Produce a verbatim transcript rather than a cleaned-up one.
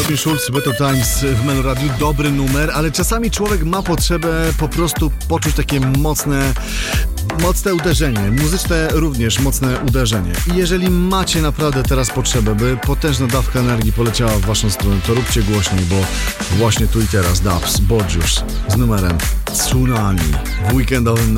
Martin Schulz, Better Times w Meloradiu. Dobry numer, ale czasami człowiek ma potrzebę po prostu poczuć takie mocne, mocne uderzenie. Muzyczne również mocne uderzenie. I jeżeli macie naprawdę teraz potrzebę, by potężna dawka energii poleciała w waszą stronę, to róbcie głośniej, bo właśnie tu i teraz Dubs, Borgiusz z numerem Tsunami w weekendowym